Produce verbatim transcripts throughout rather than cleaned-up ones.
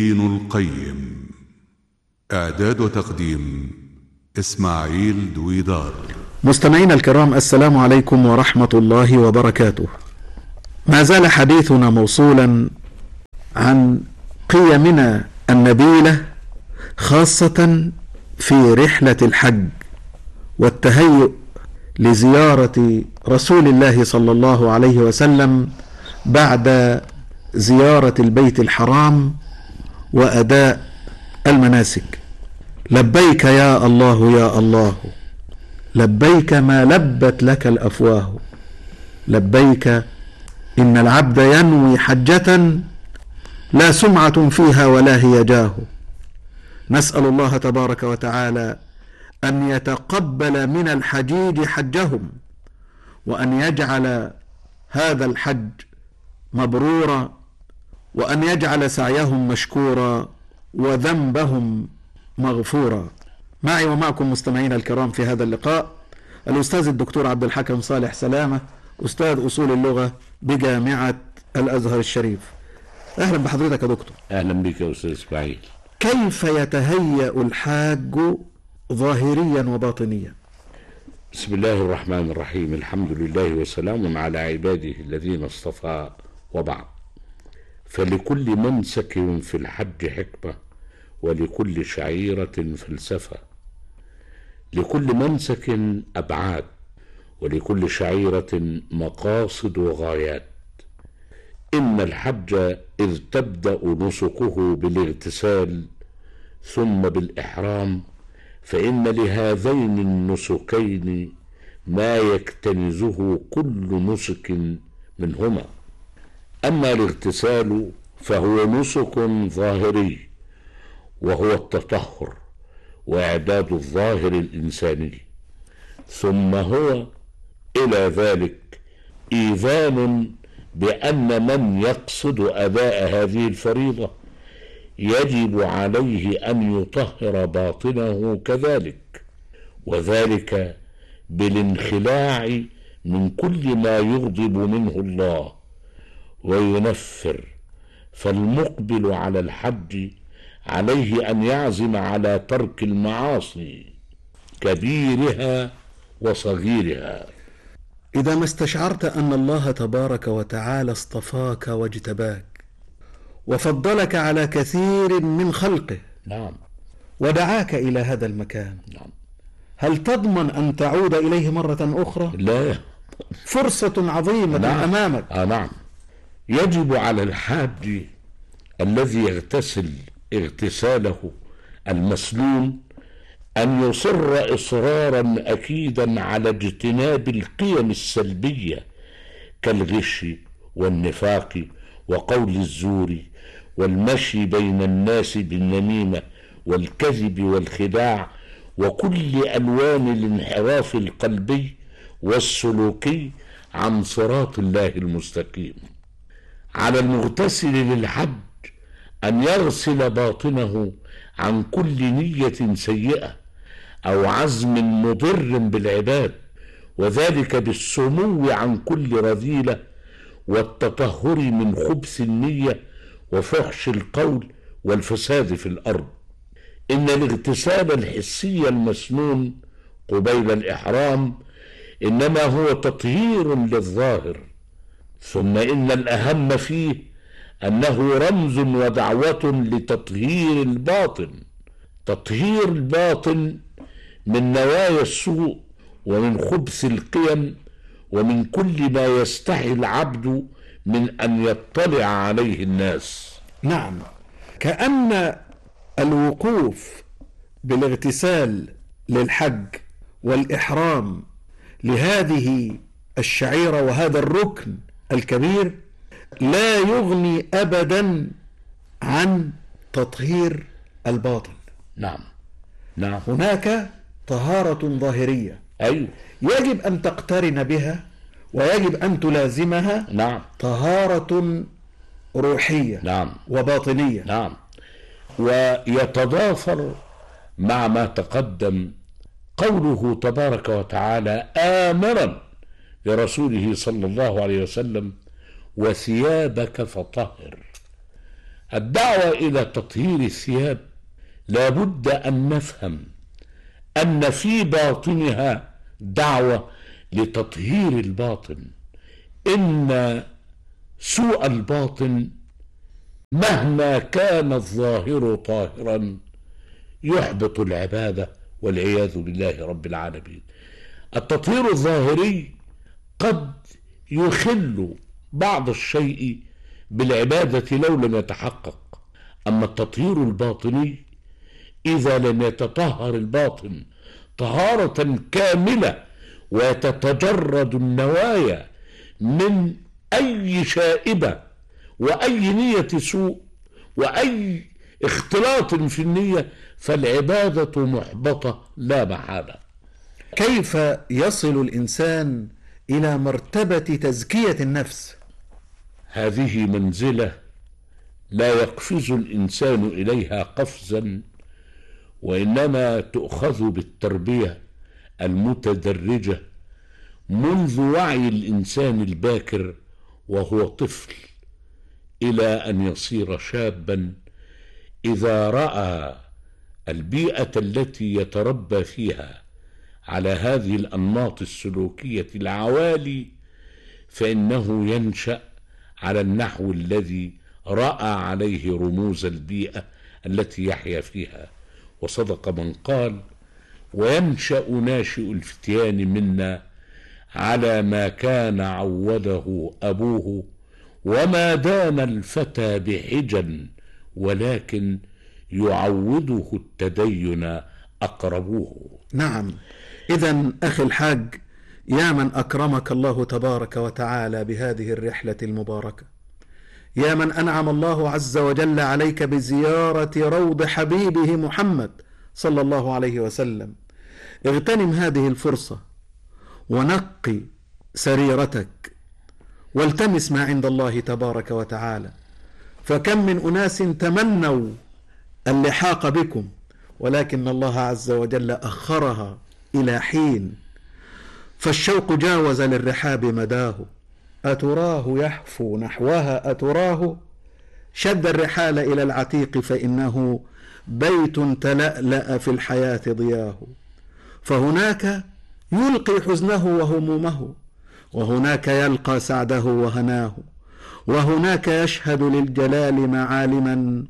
دين القيم. إعداد وتقديم إسماعيل دويدار. مستمعينا الكرام، السلام عليكم ورحمة الله وبركاته. ما زال حديثنا موصولا عن قيمنا النبيلة، خاصة في رحلة الحج والتهيؤ لزيارة رسول الله صلى الله عليه وسلم بعد زيارة البيت الحرام وأداء المناسك. لبيك يا الله يا الله، لبيك ما لبت لك الأفواه، لبيك إن العبد ينوي حجة لا سمعة فيها ولا هي جاه. نسأل الله تبارك وتعالى أن يتقبل من الحجيج حجهم، وأن يجعل هذا الحج مبرورا، وأن يجعل سعيهم مشكورا وذنبهم مغفورا. معي ومعكم مستمعين الكرام في هذا اللقاء الأستاذ الدكتور عبد الحكم صالح سلامة، أستاذ أصول اللغة بجامعة الأزهر الشريف. أهلا بحضرتك يا دكتور. أهلا بك يا أستاذ إسماعيل. كيف يتهيأ الحاج ظاهريا وباطنيا؟ بسم الله الرحمن الرحيم، الحمد لله وسلام على عباده الذين اصطفى، وبعد. فلكل منسك في الحج حكمة، ولكل شعيرة فلسفة، لكل منسك أبعاد، ولكل شعيرة مقاصد وغايات. إن الحج إذ تبدأ نسكه بالاغتسال ثم بالإحرام، فإن لهذين النسكين ما يكتنزه كل نسك منهما. أما الاغتسال فهو نسك ظاهري، وهو التطهر وإعداد الظاهر الإنساني، ثم هو إلى ذلك إيذان بأن من يقصد أداء هذه الفريضة يجب عليه أن يطهر باطنه كذلك، وذلك بالانخلاع من كل ما يغضب منه الله وينفر. فالمقبل على الحج عليه أن يعزم على ترك المعاصي كبيرها وصغيرها. إذا ما استشعرت أن الله تبارك وتعالى اصطفاك واجتباك وفضلك على كثير من خلقه، نعم، ودعاك إلى هذا المكان، نعم، هل تضمن أن تعود إليه مرة أخرى؟ لا، فرصة عظيمة نعم. أمامك. آه نعم. يجب على الحاج الذي يغتسل اغتساله المسنون أن يصر إصرارا أكيدا على اجتناب القيم السلبية كالغش والنفاق وقول الزور والمشي بين الناس بالنميمة والكذب والخداع وكل ألوان الانحراف القلبي والسلوكي عن صراط الله المستقيم. على المغتسل للحج أن يغسل باطنه عن كل نية سيئة أو عزم مضر بالعباد، وذلك بالسمو عن كل رذيلة والتطهر من خبث النية وفحش القول والفساد في الأرض. إن الاغتسال الحسي المسنون قبيل الإحرام إنما هو تطهير للظاهر، ثم إن الأهم فيه أنه رمز ودعوة لتطهير الباطن، تطهير الباطن من نوايا السوء ومن خبث القيم ومن كل ما يستحي العبد من أن يطلع عليه الناس. نعم، كأن الوقوف بالاغتسال للحج والإحرام لهذه الشعيرة وهذا الركن الكبير لا يغني أبدا عن تطهير الباطن. نعم، نعم. هناك طهارة ظاهرية، أيوه، يجب أن تقترن بها ويجب أن تلازمها نعم، طهارة روحية، نعم، وباطنية، نعم. ويتضافر مع ما تقدم قوله تبارك وتعالى آمرا لرسوله صلى الله عليه وسلم وثيابك فطهر. الدعوة إلى تطهير الثياب لابد أن نفهم أن في باطنها دعوة لتطهير الباطن. إن سوء الباطن مهما كان الظاهر طاهرا يحبط العبادة والعياذ بالله رب العالمين. التطهير الظاهري قد يخل بعض الشيء بالعبادة لو لم يتحقق، أما التطهير الباطني إذا لم يتطهر الباطن طهارة كاملة وتتجرد النوايا من أي شائبة وأي نية سوء وأي اختلاط في النية، فالعبادة محبطة لا محالة. كيف يصل الإنسان إلى مرتبة تزكية النفس؟ هذه منزلة لا يقفز الإنسان إليها قفزا، وإنما تؤخذ بالتربية المتدرجة منذ وعي الإنسان الباكر وهو طفل إلى أن يصير شابا، إذا رأى البيئة التي يتربى فيها على هذه الأنماط السلوكية العوالي فإنه ينشأ على النحو الذي رأى عليه رموز البيئة التي يحيا فيها. وصدق من قال: وينشأ ناشئ الفتيان منا على ما كان عوده أبوه، وما دان الفتى بحجا ولكن يعوده التدين أقربوه. نعم، إذن أخي الحاج، يا من أكرمك الله تبارك وتعالى بهذه الرحلة المباركة، يا من أنعم الله عز وجل عليك بزيارة روض حبيبه محمد صلى الله عليه وسلم، اغتنم هذه الفرصة ونقي سريرتك والتمس ما عند الله تبارك وتعالى، فكم من أناس تمنوا اللحاق بكم ولكن الله عز وجل أخرها إلى حين، فالشوق جاوز للرحاب مداه، أتراه يحفو نحوها أتراه، شد الرحال إلى العتيق فإنه بيت تلألأ في الحياة ضياه، فهناك يلقي حزنه وهمومه، وهناك يلقى سعده وهناه، وهناك يشهد للجلال معالما،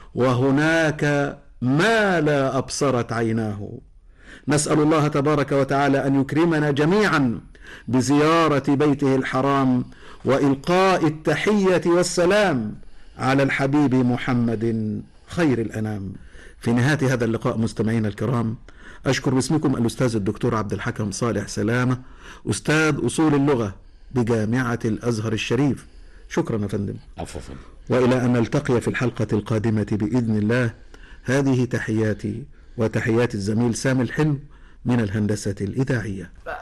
وهناك ما لا أبصرت عيناه. نسأل الله تبارك وتعالى أن يكرمنا جميعا بزيارة بيته الحرام وإلقاء التحية والسلام على الحبيب محمد خير الأنام. في نهاية هذا اللقاء مستمعين الكرام، أشكر باسمكم الأستاذ الدكتور عبد الحكم صالح سلامة، أستاذ أصول اللغة بجامعة الأزهر الشريف. شكرا يا فندم. عفوا. وإلى أن نلتقي في الحلقة القادمة بإذن الله، هذه تحياتي وتحيات الزميل سامي الحلو من الهندسة الإذاعية.